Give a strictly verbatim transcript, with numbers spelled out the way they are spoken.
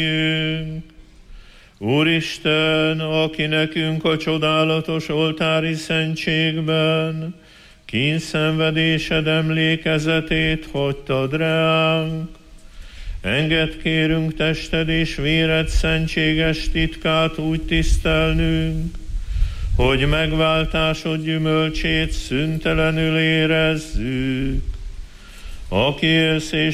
Úristen, aki nekünk a csodálatos oltári szentségben kínszenvedésed emlékezetét hagytad ránk, engedd kérünk tested és véred szentséges titkát úgy tisztelnünk, hogy megváltásod gyümölcsét szüntelenül érezzük. Aki élsz és